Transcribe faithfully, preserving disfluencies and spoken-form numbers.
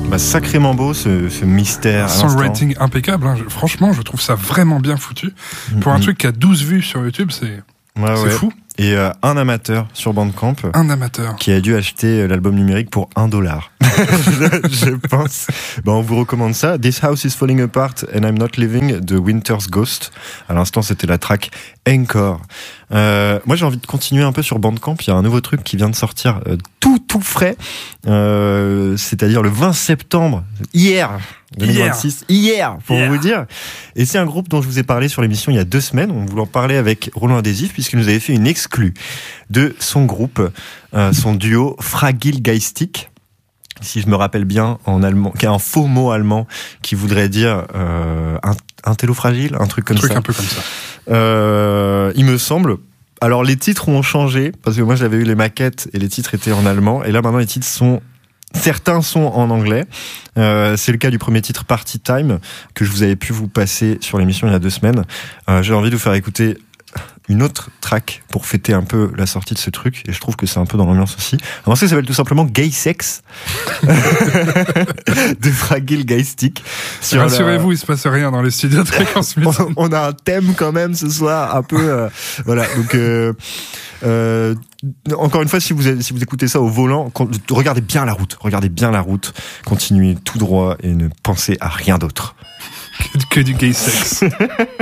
Bah, sacrément beau ce, ce mystère. Songwriting impeccable, hein. Je, franchement, je trouve ça vraiment bien foutu. Mm-hmm. Pour un truc qui a douze vues sur YouTube, c'est, ouais, c'est ouais. fou. Et euh, un amateur sur Bandcamp. Un amateur. Qui a dû acheter l'album numérique pour un dollar. je, je pense. Ben, on vous recommande ça. This House is Falling Apart and I'm Not Living de Winter's Ghost. À l'instant, c'était la track Encore. Euh, moi, j'ai envie de continuer un peu sur Bandcamp. Il y a un nouveau truc qui vient de sortir euh, tout, tout frais. Euh, c'est-à-dire le vingt septembre. Hier. deux mille vingt-six. Hier. Hier, pour yeah. vous dire. Et c'est un groupe dont je vous ai parlé sur l'émission il y a deux semaines. On voulait en parler avec Roland Adhésif puisqu'il nous avait fait une exclue de son groupe, euh, son duo Fragile Geistig. Si je me rappelle bien, en allemand, qui est un faux mot allemand qui voudrait dire euh, un, un télo fragile, un truc comme un truc ça. Un peu comme ça. Euh, il me semble. Alors les titres ont changé parce que moi j'avais eu les maquettes et les titres étaient en allemand et là maintenant les titres sont certains sont en anglais. Euh, c'est le cas du premier titre Party Time que je vous avais pu vous passer sur l'émission il y a deux semaines. Euh, j'ai envie de vous faire écouter une autre track pour fêter un peu la sortie de ce truc et je trouve que c'est un peu dans l'ambiance aussi. Alors ça s'appelle tout simplement Gay Sex de Fragile Geistig. Rassurez-vous, la... il se passe rien dans les studios de Fréquence Mutante. on, on a un thème quand même ce soir un peu euh, voilà donc euh, euh, encore une fois si vous si vous écoutez ça au volant, regardez bien la route, regardez bien la route, continuez tout droit et ne pensez à rien d'autre que, que du gay sex.